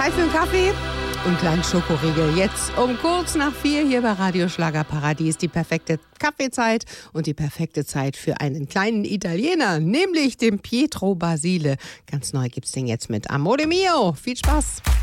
Zeit für einen Kaffee und einen kleinen Schokoriegel. Jetzt um kurz nach 4 hier bei Radio Schlagerparadies. Die perfekte Kaffeezeit und die perfekte Zeit für einen kleinen Italiener, nämlich den Pietro Basile. Ganz neu gibt's den jetzt mit Amore Mio. Viel Spaß!